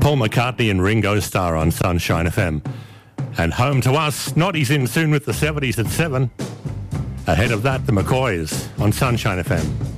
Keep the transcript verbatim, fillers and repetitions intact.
Paul McCartney and Ringo Starr on Sunshine F M. And home to us, Noddy's in soon with the seventies at seven. Ahead of that, the McCoys on Sunshine F M.